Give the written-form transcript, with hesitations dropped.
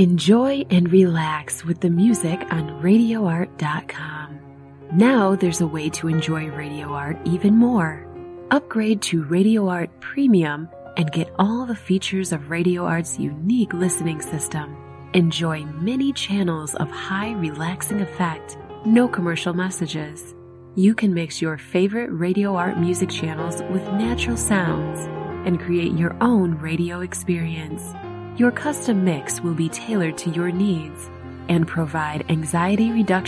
Enjoy and relax with the music on RadioArt.com. Now there's a way to enjoy Radio Art even more. Upgrade to Radio Art Premium and get all the features of Radio Art's unique listening system. Enjoy many channels of high relaxing effect, no commercial messages. You can mix your favorite Radio Art music channels with natural sounds and create your own radio experience. Your custom mix will be tailored to your needs and provide anxiety reduction